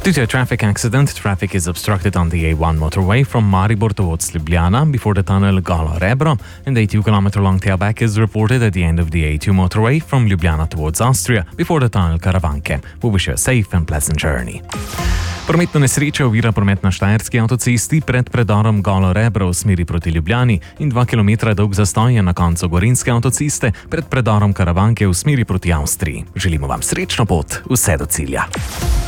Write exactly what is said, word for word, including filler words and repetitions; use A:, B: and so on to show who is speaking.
A: Due to a traffic accident, traffic is obstructed on the A one motorway from Maribor towards Ljubljana before the tunnel Gala-Rebro, and a two kilometer long tailback is reported at the end of the A two motorway from Ljubljana towards Austria before the tunnel Karavanke. We wish you a safe and pleasant journey. Prometna nesreča ovira promet na Štajerski avtocesti pred predorom Galo-Rebro v smeri proti Ljubljani in dva kilometra dolg zastoj je na koncu Gorenjske avtoceste pred predorom Karavanke v smeri proti Avstriji. Želimo vam srečno pot, vse do cilja.